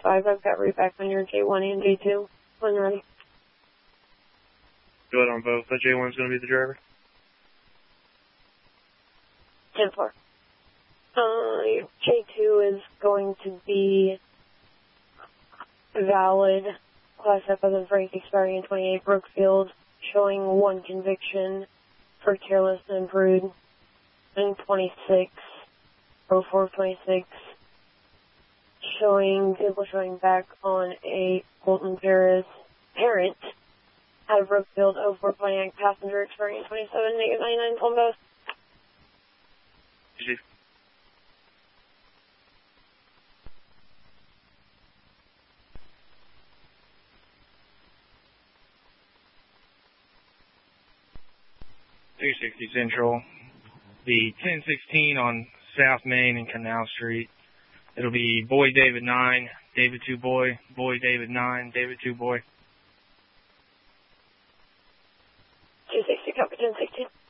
5, I've got route back on your J1 and J2 when ready. Go ahead on both. That J1's going to be the driver. 10-4. Your J2 is going to be valid. Class F as of rank expiring in 28 Brookfield, showing 1 conviction for careless and rude. In 26, 0426, showing back on a Colton Paris parent out of Brookfield, 0429 passenger expiring in 27, negative 99 Colombo. G. 360 Central, the 1016 on South Main and Canal Street. It'll be Boy David 9, David 2 Boy, Boy David 9, David 2 Boy. 260, copy 1016.